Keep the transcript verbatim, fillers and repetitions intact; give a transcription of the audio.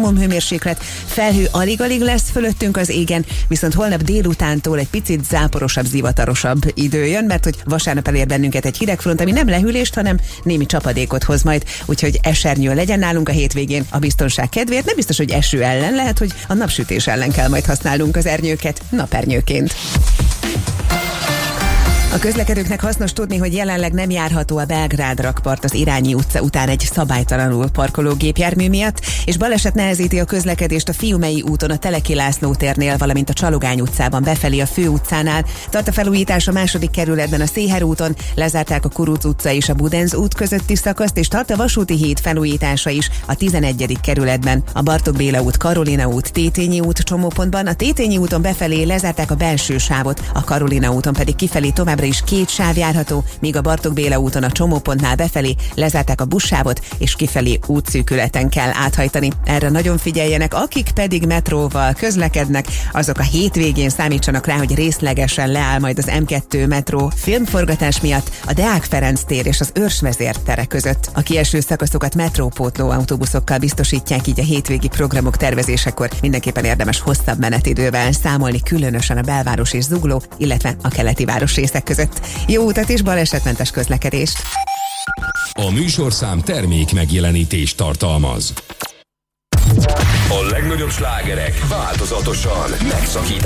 minimum hőmérséklet, felhő alig-alig lesz fölöttünk az égen, viszont holnap délutántól egy picit záporosabb, zivatarosabb idő jön, mert hogy vasárnap elér bennünket egy hidegfront, ami nem lehűlést, hanem némi csapadékot hoz majd, úgyhogy esernyő legyen nálunk a hétvégén a biztonság kedvéért. Nem biztos, hogy eső ellen, lehet, hogy a napsütés ellen kell majd használnunk az ernyőket napernyőként. A közlekedőknek hasznos tudni, hogy jelenleg nem járható a Belgrád rakpart az Irányi utca után egy szabálytalanul parkoló gépjármű miatt, és baleset nehezíti a közlekedést a Fiumei úton a Teleki László térnél, valamint a Csalogány utcában befelé a főutcánál. Tart a felújítás a második kerületben a Széher úton, lezárták a Kuruc utca és a Budenz út közötti szakaszt, és tart a Vasúti híd felújítása is a tizenegyedik kerületben. A Bartók Béla út, Karolina út, Tétényi út csomópontban, a Tétényi úton befelé lezárták a belső sávot, a Karolina úton pedig kifelé továbbra is két sáv járható, míg a Bartók Béla úton a csomópontnál befelé lezárták a buszsávot, és kifelé útszűkületen kell áthajtani. Erre nagyon figyeljenek, akik pedig metróval közlekednek, azok a hétvégén számítsanak rá, hogy részlegesen leáll majd az M kettő metró filmforgatás miatt a Deák Ferenc tér és az Őrsvezér tere között. A kieső szakaszokat metrópótló autóbuszokkal biztosítják, így a hétvégi programok tervezésekor mindenképpen érdemes hosszabb menetidővel számolni, különösen a belváros és Zugló, illetve a keleti városrészek között. Jó utat és balesetmentes közlekedést! A műsorszám termék megjelenítést tartalmaz. A legnagyobb slágerek változatosan megszakításban.